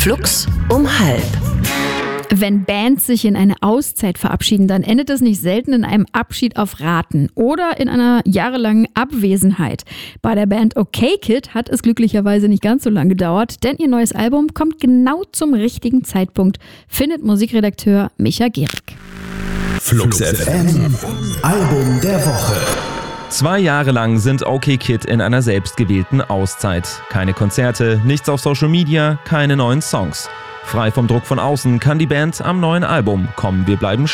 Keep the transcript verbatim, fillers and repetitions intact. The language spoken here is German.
Flux um halb. Wenn Bands sich in eine Auszeit verabschieden, dann endet es nicht selten in einem Abschied auf Raten oder in einer jahrelangen Abwesenheit. Bei der Band Okay Kid hat es glücklicherweise nicht ganz so lange gedauert, denn ihr neues Album kommt genau zum richtigen Zeitpunkt, findet Musikredakteur Micha Gehrig. Flux F M, Album der Woche. Zwei Jahre lang sind Okay Kid in einer selbstgewählten Auszeit. Keine Konzerte, nichts auf Social Media, keine neuen Songs. Frei vom Druck von außen kann die Band am neuen Album Komm, wir bleiben